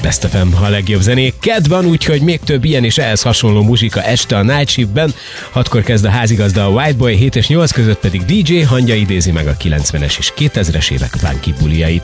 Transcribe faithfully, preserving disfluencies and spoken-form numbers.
Best ef em, a legjobb zenék kedvan, úgyhogy még több ilyen és ehhez hasonló muzsika este a Night Shiftben. Hatkor kezd a házigazda a White Boy, hét és nyolc között pedig dé dzsé Hangya idézi meg a kilencvenes és kétezres évek funky bulijait.